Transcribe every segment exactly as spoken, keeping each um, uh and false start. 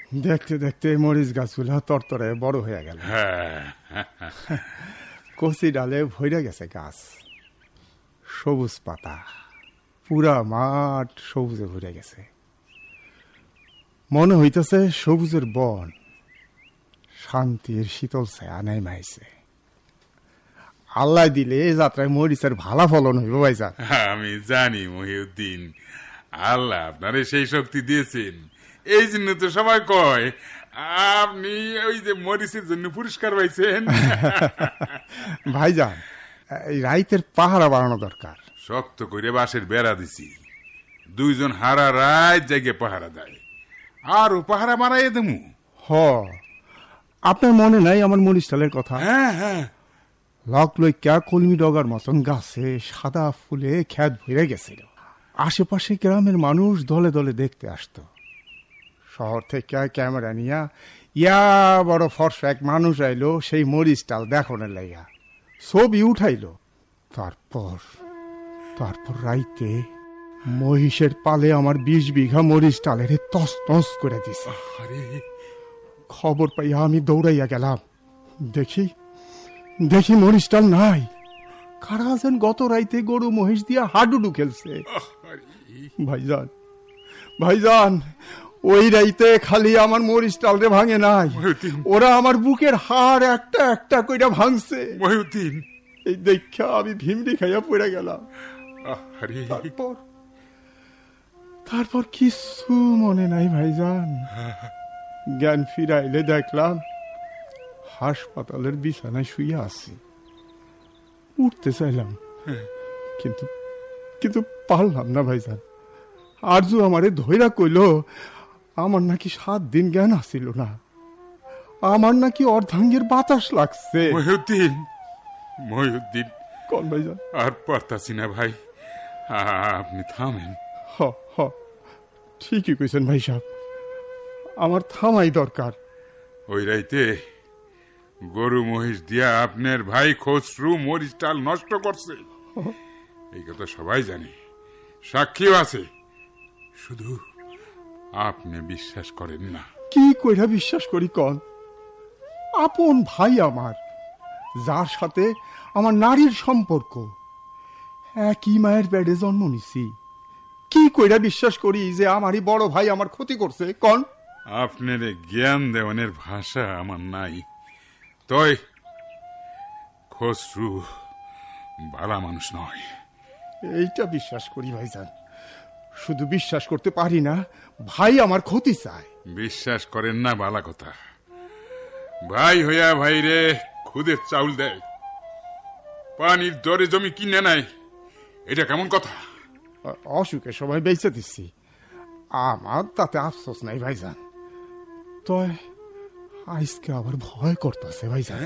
দেখতে দেখতে মরিচ গাছগুলো তরতরে বড় হয়ে গেল। কচি ডালে ভরে গেছে গাছ, সবুজ পাতা, পুরা মাঠ সবুজে ভরে গেছে। মনে হইতেছে সবুজের বন, শান্তির শীতল ছায়া নেমাইছে। আল্লাহ দিলে এই যাত্রায় মরিচের ভালা ফলন হইব ভাইজান। আমি জানি মহিউদ্দিন, আল্লাহ আপনারে সেই শক্তি দিয়েছেন। এই জন্য তো সবাই কয় আপনি ওই যে মরিচের জন্য পুরস্কার পাইছেন। ভাইজান, এই রাইতের পাহারা বাড়ানো দরকার। শক্ত করে বাঁশের বেড়া দিছি, দুইজন হারা রাত জায়গা পাহারা দেয়, আর ও পাহারা মারাই দেমু। হ, আপনার মনে নাই আমার মরিচ ডালের কথা? হ্যাঁ হ্যাঁ, লক লইকা কলমি ডগার মতন গাছে সাদা ফুলে খ্যাত ভরে গেছিল। আশেপাশে গ্রামের মানুষ দলে দলে দেখতে আসতো। শহর থেকে ক্যামেরা নিয়া ইয়া বড় ফর্সা এক মানুষ আইলো সেই মরিচ ডাল দেখানোর লাইগা, ছবি উঠাইলো। তারপর তারপর রাইতে মহিষের পালে আমার বিশ বিঘা মরিচ ডালের তস তস করে দিছে। খবর পাইয়া আমি দৌড়াইয়া গেলাম, দেখি দেখি মরিচ ডাল নাই। কারা যেন গত রাইতে গরু মহিষ দিয়া হাডুডু খেলছে। ভাইজান ভাইজান, ওই রাইতে খালি আমার মরিচ ডাল রে ভাঙে নাই, ওরা আমার বুকের হাড় একটা একটা কইরা ভাঙছে। এই দেখা আমি ভিমড়ি খাইয়া পড়ে গেলাম। তারপর তারপর কিছু মনে নাই ভাইজান। জ্ঞান ফিরাইলে দেখলাম হাসপাতালের বিছানায় শুয়ে আছি। উঠতে চাইলাম, কিন্তু কিন্তু পারলাম না ভাইজান। আরজু আমারে ধইরা কইল আমার নাকি সাত দিন জ্ঞান আসিল না, আমার নাকি অর্ধাঙ্গের বাতাস লাগছে। মহিউদ্দিন মহিউদ্দিন কোন ভাইজান? আর পারতাছি না ভাই, আপনি থামেন। হ হ ঠিকই কইছেন ভাই সাহেব, আমার থামাই দরকার। ওই রাইতে গরু মহিষ দিয়া আপনার ভাই খসরু মরিচ ডাল নষ্ট করছে, এই কথা সবাই জানে, সাক্ষীও আছে। শুধু আপনি বিশ্বাস করেন না। কি কইরা বিশ্বাস করি কন? আপন ভাই আমার, যার সাথে আমার নারীর সম্পর্ক, একই মায়ের পেটে জন্ম নিছি, কি কইরা বিশ্বাস করি যে আমারই বড় ভাই আমার ক্ষতি করছে কন? আপনার জ্ঞান দেওয়ানের ভাষা আমার নাই। তই খসরু ভালো মানুষ নয়, এইটা বিশ্বাস করি ভাইজান। শুধু বিশ্বাস করতে পারি না ভাই আমার ক্ষতি চায়। বিশ্বাস করেন না বালা কথা। ভাই হইয়া ভাই রে খুদের চাউল দেয়, পানির দরে জমি কিনে নাই, এটা কেমন কথা? অসুখে সবাই বেঁচে দিচ্ছি, আমার তাতে আফসোস নাই ভাইজান। তয় আজকে আবার ভয় করতেছে ভাইজান।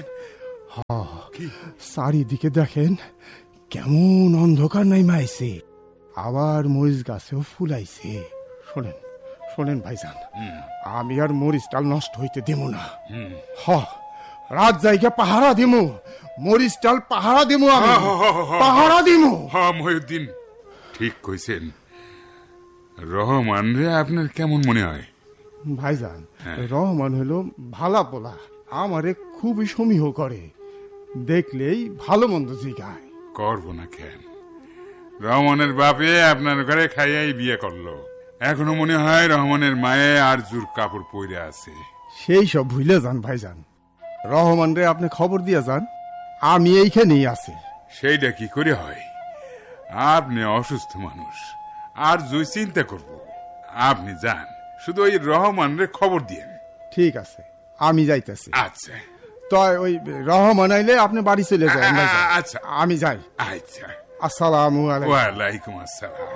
চারিদিকে দেখেন কেমন অন্ধকার নাইমাইছে, আবার মরিচ গাছেও ফুলাইছে। শোনেন শোনেন ভাইজান, আমি আর মরিচ ডাল নষ্ট হইতে দেব না। হ, রাত জায়গা পাহারা দিমু, মরিচ ডাল পাহারা দিমু, আমি পাহারা দিমু। হ্যাঁ মহিউদ্দিন ঠিক কইছেন। রহমান রে আপনার কেমন মনে হয়? ভাইজান, রহমান হলো ভালা পোলা, আমারে খুবই সমীহ করে, দেখলেই ভালো মন্দ জিগায়। করবো না কেন? রহমানের বাপে আপনার ঘরে খাইয়াই বিয়ে করলো, এখনো মনে হয় রহমানের মায়ে আর জোর কাপড় পরে আছে। সেই সব ভুলে যান ভাইজান, রহমান রে আপনি খবর দিয়ে যান আমি এইখানেই আছি। সেইটা কি করে হয়? আপনি অসুস্থ মানুষ, আর জয় চিন্তা করব। আপনি যান, শুধু ওই রহমান রে খবর দিয়েন। ঠিক আছে, আমি যাইতেছি। আচ্ছা, তো ওই রহমান আইলে আপনি বাড়ি চলে যান। আচ্ছা আমি যাই। আচ্ছা, আসসালামু আলাইকুম। ওয়ালাইকুম আসসালাম।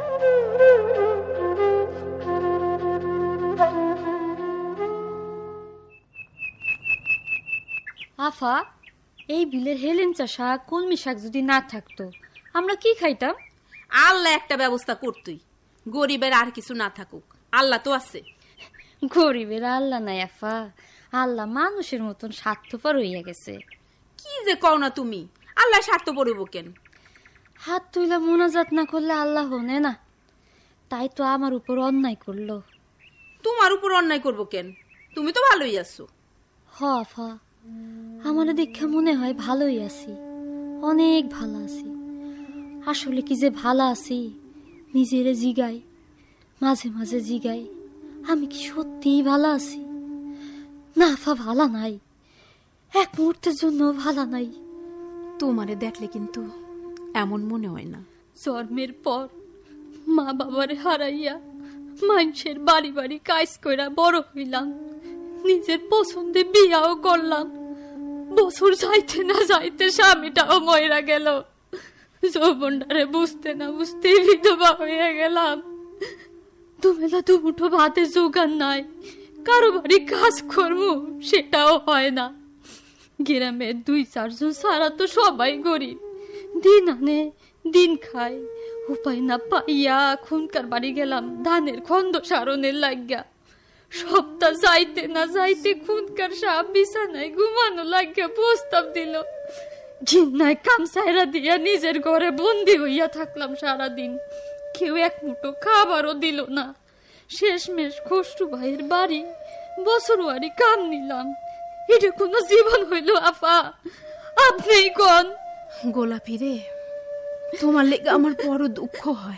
আফা, এই বিলের হেলেঞ্চা শাক কলমি শাক যদি না থাকতো আমরা কি খাইতাম? আল্লাহ একটা ব্যবস্থা করতই, গরিবের আর কিছু না থাকুক, আল্লাহ তো আছে। গরিবের আল্লাহ নাই আফা, আল্লাহ মানুষের মতন স্বার্থপর হইয়া গেছে। কি যে কও না তুমি, আল্লাহ স্বার্থপর হইব কেন? হাত তুইলা মোনাজাত না করলে আল্লাহ হনে না, তাই তো আমার উপর অন্যায় করলো। তোমার উপর অন্যায় করবো কেন? তুমি তো ভালোই আছো। হ আফা, আমার দেখে মনে হয় ভালোই আছি, অনেক ভালো আছি। আসলে কি যে ভালো আছি নিজেরে জিগাই, মাঝে মাঝে জিগাই আমি কি সত্যিই ভালো আছি? না আফা, ভালো নাই, এক মুহূর্তের জন্য ভালো নাই। তোমারে দেখলে কিন্তু এমন মনে হয় না। জন্মের পর মা বাবারে হারাইয়া মানুষের বাড়ি বাড়ি কাজ কইরা বড় হইলাম, নিজের পছন্দে বিয়াও করলাম। বছর যাইতে না যাইতে স্বামীটাও মইরা গেল। যৌবনটারে বুঝতে না বুঝতে বিধবা হয়ে গেলাম। দুবেলা দুমুঠো ভাতের জোগান নাই, কারো বাড়ি কাজ করবো সেটাও হয় না। গ্রামের দুই চারজন সারা তো সবাই গরিব, দিন আনে দিন খায়। উপায় না পাইয়া খুনকার বাড়ি গেলাম ধানের খন্দ সারণের লাগিয়া। সপ্তাহ যাইতে না যাইতে খুনকার সাপ বিছানায় ঘুমানো লাগিয়া প্রস্তাব দিল। ঘিন্নায় কামসাইরা দিয়া নিজের ঘরে বন্দি হইয়া থাকলাম সারাদিন। কেউ এক মুঠো খাবারও দিল না। শেষমেশ খসরু ভাইয়ের বাড়ি বছরওয়ারি কাম নিলাম। এটা কোনো জীবন হইল আফা? আপনিই কোন। গোলাপি রে, তোমার লেগে আমার বড় দুঃখ হয়,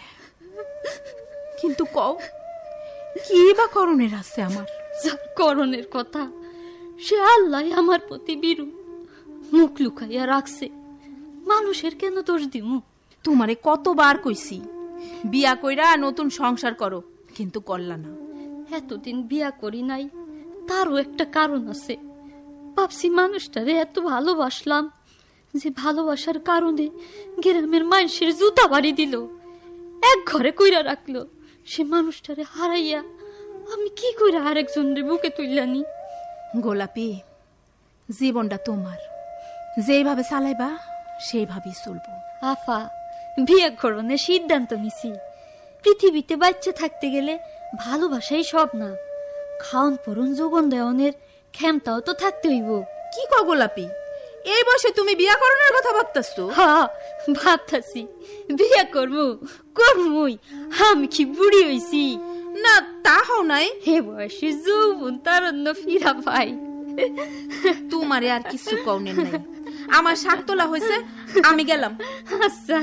কিন্তু কও কি বা করণের আছে আমার? যার করণের কথা সে আল্লাহ আমার প্রতি বিরূপ, মুখ লুকাইয়া রাখছে। মানুষের কেন দোষ দিমু? তোমারে কতবার কইছি বিয়া কইরা নতুন সংসার করো, কিন্তু করলা না। এতদিন বিয়া করি নাই, তারও একটা কারণ আছে। ভাবছি মানুষটারে এত ভালোবাসলাম যে ভালোবাসার কারণে গ্রামের মানুষের জুতা বাড়ি দিল, এক ঘরে কইরা রাখলো। সে মানুষটারে হারাইয়া আমি কি কইরা আরেকজনের বুকে তুইলানি? গোলাপি, জীবনটা তোমার, যেভাবে চালাইবা সেইভাবেই চলবো। আফা, বিয়ে করণের সিদ্ধান্ত নিছি। পৃথিবীতে বাচ্চা থাকতে গেলে ভালোবাসাই সব না, খাওন পরন যোগন দেওয়ানের ক্ষমতাও তো থাকতে হইব। কি কও গোলাপি, এই বয়সে তুমি বিয়া করণের কথা ভাবতাছো? হ্যাঁ, ভাবতাছি বিয়া করবো, করবই। আমি কি বুড়ি হইছি? না, তা হও নাই। হে বয়সে যৌবন তারণ্য ফিরা পাই। তোমারে আর কিছু কওনের নাই, আমার শাক তোলা হয়েছে, আমি গেলাম। আচ্ছা।